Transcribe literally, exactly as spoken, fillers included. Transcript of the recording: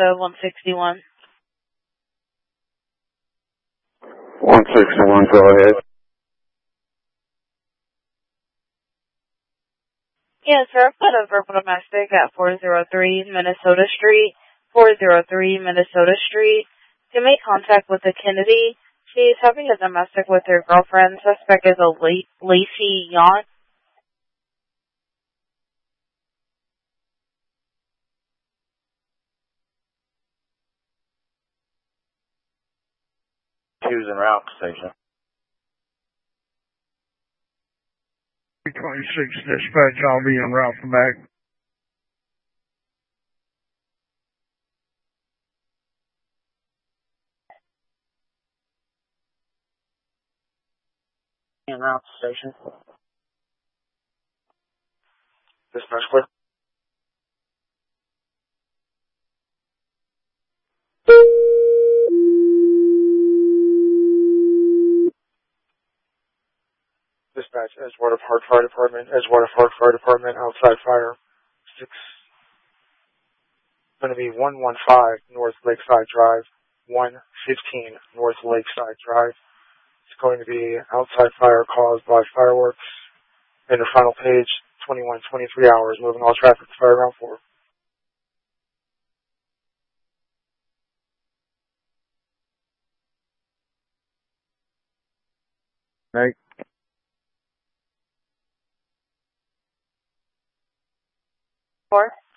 Delta one sixty-one. one sixty-one, go ahead. Yes, sir. I've got a verbal domestic at four oh three Minnesota Street. four oh three Minnesota Street. To make contact with the Kennedy, she's having a domestic with her girlfriend. Suspect is a Lacey Yacht. Choose en route station. three twenty-six dispatch, I'll be en route for back. En route station. Dispatch clear. Dispatch, Edgewater Park Fire Department, Edgewater Park Fire Department, outside fire. Six. Going to be one one five North Lakeside Drive, one fifteen North Lakeside Drive. It's going to be outside fire caused by fireworks. And the final page, twenty-one twenty-three hours, moving all traffic to fire ground four. Night. Four.